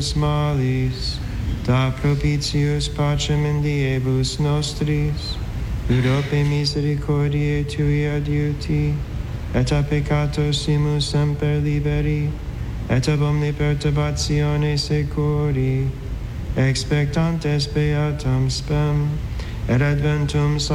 malis, da propitius pacem in diebus nostris, ut ope misericordiae tui adiuti, et a peccatosimus semper liberi, et ab omni perturbatione securi, expectantes beatam spem, et adventum